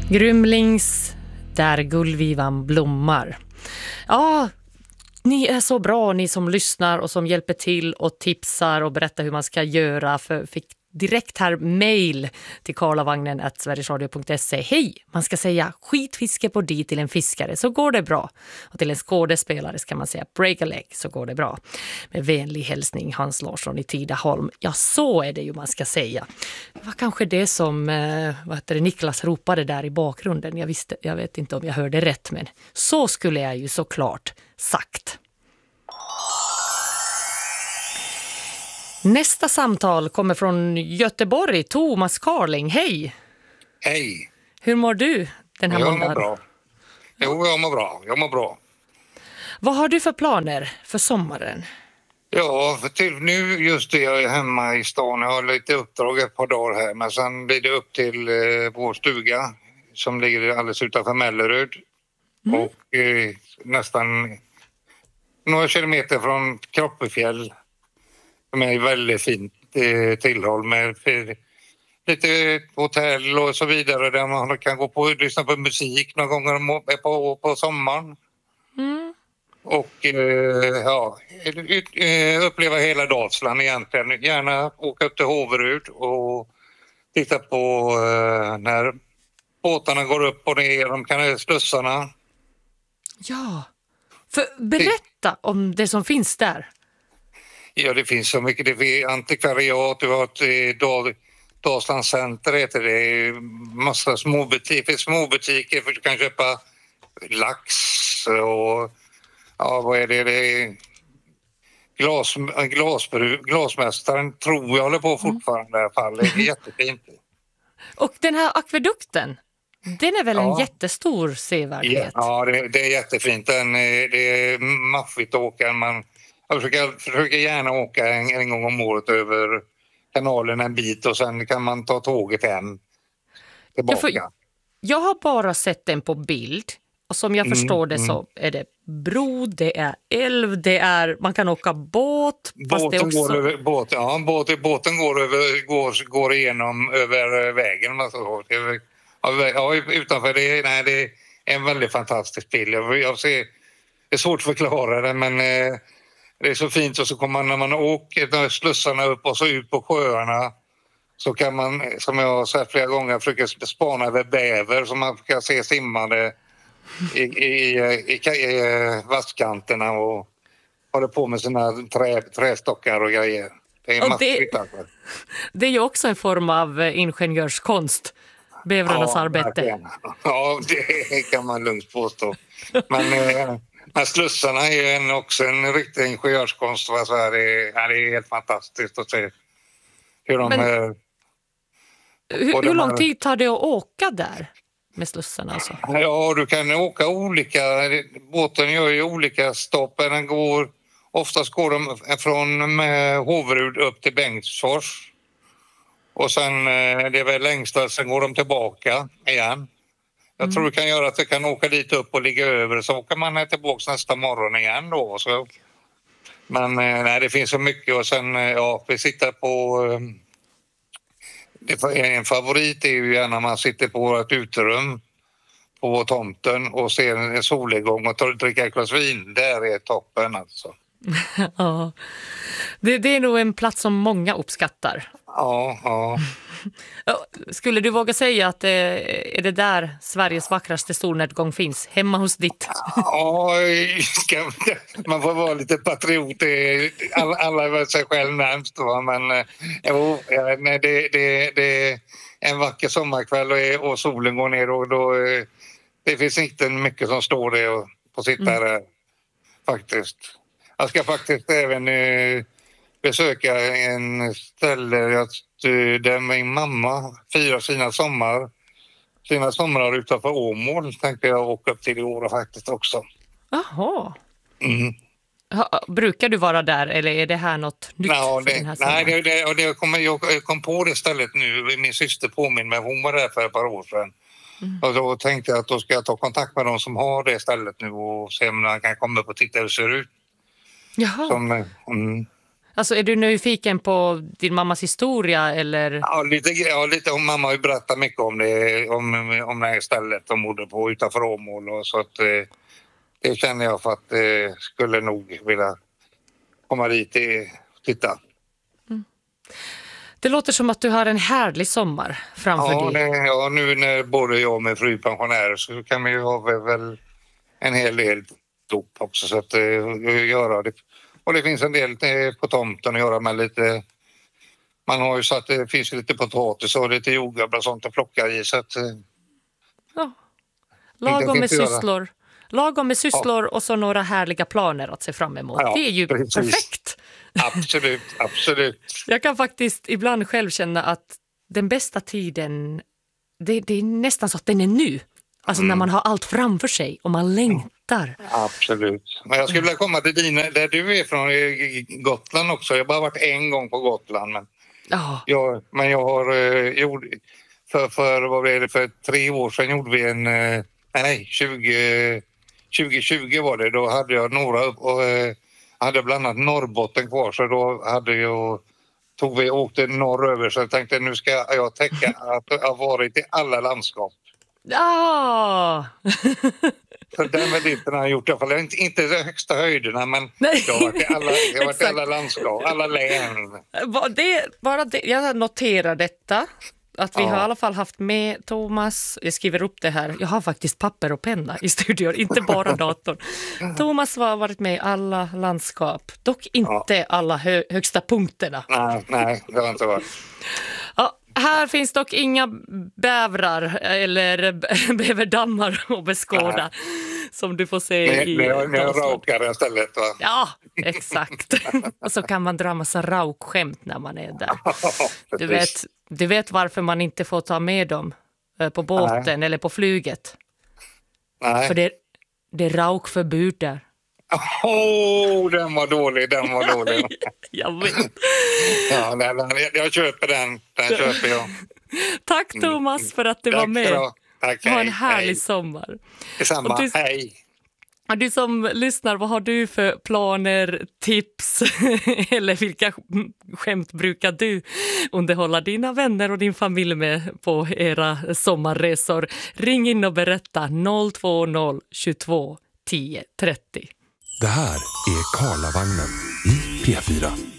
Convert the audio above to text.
Grymlings, där gullvivan blommar. Ja, ni är så bra, ni som lyssnar och som hjälper till och tipsar och berättar hur man ska göra. Fick direkt här mejl till karlavagnen@sverigesradio.se. Hej, man ska säga skitfiske på dit till en fiskare så går det bra. Och till en skådespelare ska man säga break a leg så går det bra. Med vänlig hälsning Hans Larsson i Tidaholm. Ja, så är det ju man ska säga. Det var kanske det som Niklas ropade där i bakgrunden. Jag vet inte om jag hörde rätt, men så skulle jag ju såklart sagt. Nästa samtal kommer från Göteborg. Thomas Carling, hej! Hej! Hur mår du den här måndagen? Jag mår bra. Jo, jag mår bra. Vad har du för planer för sommaren? Ja, för till nu just det, jag är hemma i stan. Jag har lite uppdrag ett par dagar här. Men sen blir det upp till vår stuga som ligger alldeles utanför Mellerud. Och nästan några kilometer från Kroppefjäll. Som är väldigt fint tillhåll med lite hotell och så vidare där man kan gå på och lyssna på musik några gånger på sommaren. Och uppleva hela Dalsland egentligen. Gärna åka upp till Håverud och titta på när båtarna går upp och ner, de kan slussarna. Ja, för berätta om det som finns där. Ja, det finns så mycket. Det är antikvariat, du har ett Dalslands center heter det. Massa småbutiker för att du kan köpa lax och vad är det? Det är glasmästaren tror jag håller på fortfarande i alla fall. Det är jättefint. Och den här akvedukten, den är väl en jättestor sevärdhet? Ja, det är jättefint. Det är maffigt att åka. Jag försöker gärna åka en gång om året över kanalen en bit och sen kan man ta tåget hem tillbaka. Jag har bara sett den på bild och som jag förstår det så är det bro, det är älv, man kan åka båt. Båten går igenom över vägen. Alltså. Utanför det är en väldigt fantastisk bild. Det är svårt att förklara det men det är så fint och så kommer man när man åker slussarna upp och så ut på sjöarna så kan man, som jag har sett flera gånger, försöka spana över bäver som man kan se simmande i vasskanterna och håller på med sina trästockar och grejer. Det är massivt. Det är ju också en form av ingenjörskonst, bävrarnas arbete. Verkligen. Ja, det kan man lugnt påstå. Men slussarna är också en riktig ingenjörskonst. Det är helt fantastiskt att se hur de... Hur lång tid tar det att åka där med slussarna? Alltså? Ja, du kan åka olika... Båten gör ju olika stopp. Oftast går de från Håverud upp till Bengtsfors. Och sen, det är väl längst, sen går de tillbaka igen. Jag tror du kan göra att du kan åka dit upp och ligga över så åker man tillbaka nästa morgon igen då. Så. Men det finns så mycket och sen vi sitter på... En favorit är ju gärna när man sitter på ett uterum på tomten och ser en solnedgång och dricker ett glas vin. Där är toppen alltså. Ja, det är nog en plats som många uppskattar. Ja. Skulle du våga säga att är det där Sveriges vackraste solnedgång finns? Hemma hos ditt? Ja, man får vara lite patriot. Alla är väl sig själv närmst. Men det är en vacker sommarkväll och solen går ner. Och då, det finns inte mycket som står det och på sitta där faktiskt. Jag ska faktiskt även besöka en ställe där min mamma firar sina somrar utanför Åmål. Tänkte jag åka upp till i år faktiskt också. Jaha. Brukar du vara där eller är det här något nytt för den här sommaren? Jag kom på det stället nu. Min syster påminner mig, hon var där för ett par år sedan. Och då tänkte jag att då ska jag ta kontakt med de som har det stället nu och se om man kan komma upp och titta hur det ser ut. Jaha. Alltså är du nyfiken på din mammas historia eller? Ja, lite om mamma har ju berättat mycket om det, om det här stället de bodde på utanför Åmål och så att det känner jag för att skulle nog vilja komma dit och titta. Det låter som att du har en härlig sommar framför dig. Ja, nu när både jag och min fru är pensionärer så kan man ju ha väl en hel del dop också så att göra det. Och det finns en del på tomten att göra med lite. Man har ju så att det finns lite potatis och lite jordgubbar och sånt att plocka i så att. Ja. Lagom med sysslor och så några härliga planer att se fram emot. Ja, det är ju precis. perfekt. Absolut. Jag kan faktiskt ibland själv känna att den bästa tiden, det är nästan så att den är nu. Alltså när man har allt framför sig och man längtar. Absolut. Men jag skulle vilja komma till där du är från Gotland också. Jag har bara varit en gång på Gotland. Men jag har gjort för 3 år sedan gjorde vi 2020 var det. Då hade jag några och hade bland annat Norrbotten kvar så då åkte norröver så jag tänkte nu ska jag täcka att jag har varit i alla landskap. Ja! Så den mediten har jag gjort i alla fall. Inte de högsta höjderna men jag har varit i alla landskap, alla län. Jag noterar detta. Att vi har i alla fall haft med Thomas, jag skriver upp det här, jag har faktiskt papper och penna i studion, inte bara datorn. Thomas har varit med i alla landskap, dock inte alla högsta punkterna. Nej, det har inte varit. Ja, här finns dock inga bävrar eller bäverdammar att beskåda som du får se i Dalsland. Det är raukare istället va? Ja, exakt. Och så kan man dra massa raukskämt när man är där. Du vet varför man inte får ta med dem på båten eller på flyget? Nej. För det är raukförbud där. Den var dålig. Jag vet. Ja, jag köper den köper jag. Tack Thomas för att du var med. Tack, ha en härlig sommar. Detsamma, hej. Du som lyssnar, vad har du för planer, tips eller vilka skämt brukar du underhålla dina vänner och din familj med på era sommarresor? Ring in och berätta 020 22 10 30. Det här är Karlavagnen i P4.